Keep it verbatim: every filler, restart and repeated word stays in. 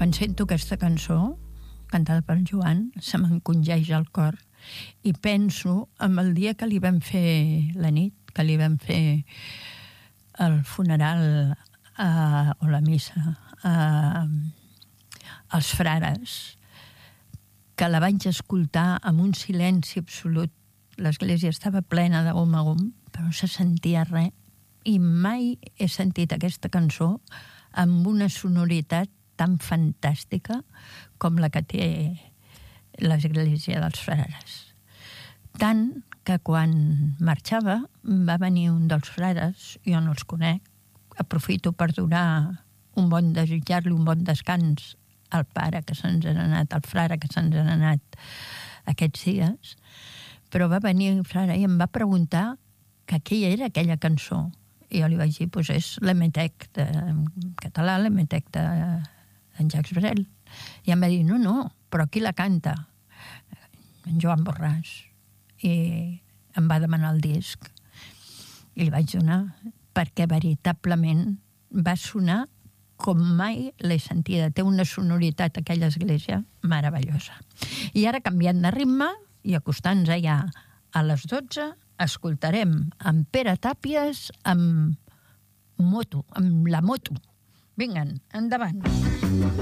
quan sento aquesta cançó, cantada per Joan, se m'encongeix el cor i penso en el dia que li vam fer la nit, que li vam fer el funeral a, o la missa a, als frares, que la vaig escoltar amb un silenci absolut. L'església estava plena de gom a gom, però no se sentia res. I mai he sentit aquesta cançó amb una sonoritat tan fantàstica com la que té l'església dels frares. Tant que quan marxava va venir un dels frares, jo no els conec, aprofito per donar un bon, desitjar-li un bon descans al pare que se'ns ha anat, al frare que se'ns ha anat aquests dies, però va venir el frare i em va preguntar que què era aquella cançó. I jo li vaig dir, doncs és l'Emetec de, en català, l'Emetec de, d'en Jacques Brel. I em va dir, no, no, però qui la canta? En Joan Borràs. I em va demanar el disc. I li vaig donar, perquè veritablement va sonar com mai l'he sentida. Té una sonoritat, aquella església, meravellosa. I ara, canviant de ritme i acostant-nos ja a les dotze, escoltarem en Pere Tàpies amb moto, amb la moto. Vinguen, endavant.